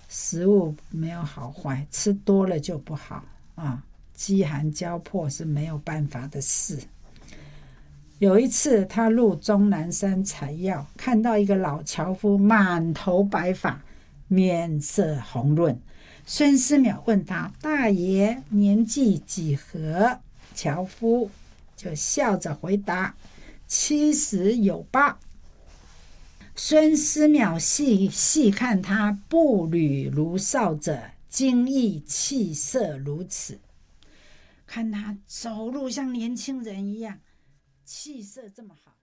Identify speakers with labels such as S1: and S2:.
S1: 食物没有好坏，吃多了就不好啊，饥寒交迫是没有办法的事。有一次，他入终南山采药，看到一个老樵夫，满头白发，面色红润。孙思邈问他：“大爷年纪几何？”樵夫就笑着回答：“70有8。”孙思邈细看他步履如少者，惊异气色如此。看他走路像年轻人一样，气色这么好。